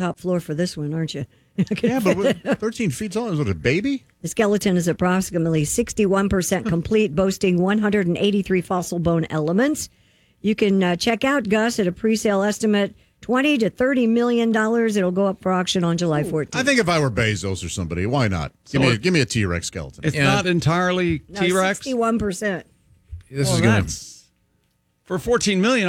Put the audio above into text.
top floor for this one, aren't you? Yeah, but with 13 feet tall, is it a baby? The skeleton is approximately 61% complete, boasting 183 fossil bone elements. You can check out Gus at a pre-sale estimate $20 to $30 million. It'll go up for auction on July 14th. I think if I were Bezos or somebody, why not? Give me a T-Rex skeleton. It's not entirely T-Rex. 61%. This is going to for $14 million.